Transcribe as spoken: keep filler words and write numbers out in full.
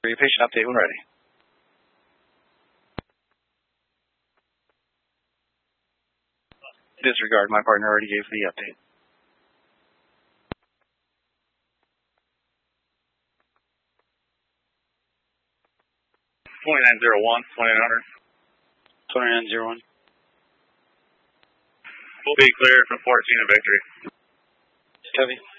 Patient update when ready. Disregard, my partner already gave the update. twenty-nine zero one, twenty-nine hundred. twenty-nine zero one. We'll be clear from fourteen to victory. Copy.